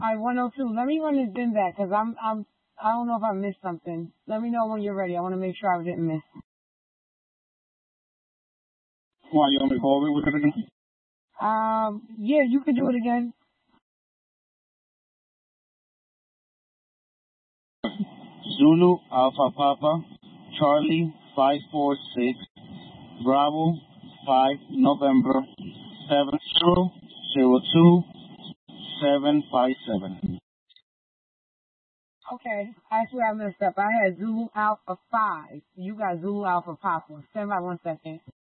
right, 102. Let me run this bin back because I don't know if I missed something. Let me know when you're ready. I want to make sure I didn't miss. Why, you want me to call it with it again? Yeah, you could do it again. Zulu Alpha Papa Charlie 546 Bravo 5 November 7002 757. Okay, actually I messed up. I had Zulu Alpha 5. You got Zulu Alpha Papa. Stand by 1 second.